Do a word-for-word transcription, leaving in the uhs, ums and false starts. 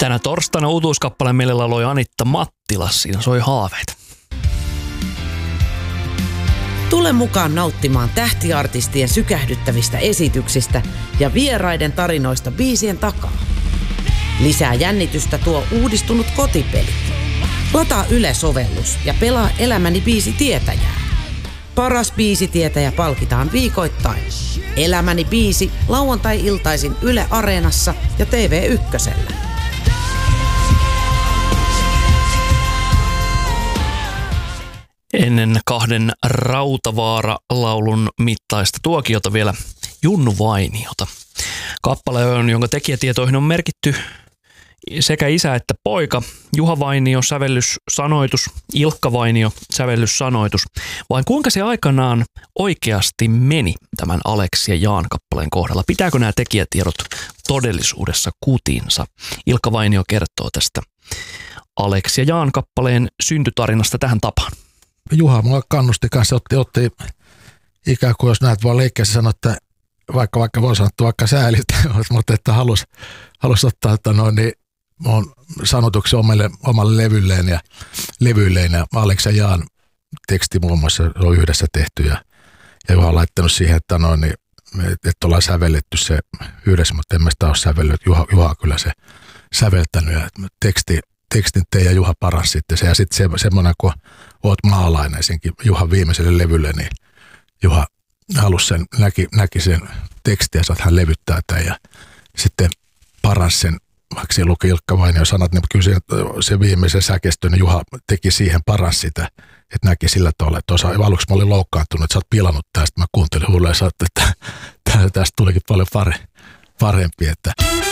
Tänä torstaina uutuuskappaleen meille lauloi Anitta Mattila. Siinä soi Haaveita. Tule mukaan nauttimaan tähtiartistien sykähdyttävistä esityksistä ja vieraiden tarinoista biisien takaa. Lisää jännitystä tuo uudistunut kotipeli. Lataa Yle-sovellus ja pelaa Elämäni biisitietäjää. Paras biisitietäjä palkitaan viikoittain. Elämäni biisi lauantai-iltaisin Yle Areenassa ja T V Ykkösellä. Ennen kahden Rautavaara-laulun mittaista tuokiota vielä Junnu Vainiota. Kappale on, jonka tekijätietoihin on merkitty sekä isä että poika. Juha Vainio, sävellyssanoitus, Ilkka Vainio, sävellyssanoitus. Vai kuinka se aikanaan oikeasti meni tämän Aleksi ja Jaan kappaleen kohdalla? Pitääkö nämä tekijätiedot todellisuudessa kutinsa? Ilkka Vainio kertoo tästä Aleksi ja Jaan kappaleen syntytarinasta tähän tapaan. Juha mua kannusti kanssa, otti, otti ikään kuin jos näet vaan leikkeessä sanoa, että vaikka, vaikka voi sanoa, vaikka säälistä, mutta että halusi halus ottaa, että noin, niin on sanotuksi omalle, omalle levylleen ja levyilleen ja Aleksi ja Jaan teksti muun muassa on yhdessä tehty ja, ja Juha on laittanut siihen, että noin, niin, että ollaan sävelletty se yhdessä, mutta en mä sitä ole sävellyt. Juha, Juha on kyllä se säveltänyt ja teksti, tekstin te ja Juha paras sitten se ja sitten se, semmoinen, kun oot maalainen senkin Juhan viimeiselle levylle, niin Juha halusi sen, näki, näki sen tekstin ja saat hän levyttää tämän ja sitten paras sen, vaikka se luki Ilkka Vainio sanat, niin kyllä se, se viimeisen säkestön niin Juha teki siihen paras sitä, että näki sillä tavalla, että osa, aluksi mä olin loukkaantunut, että sä oot pilannut tästä, mä kuuntelin huuleen ja sanoin, että tästä tulikin paljon pare, parempi, että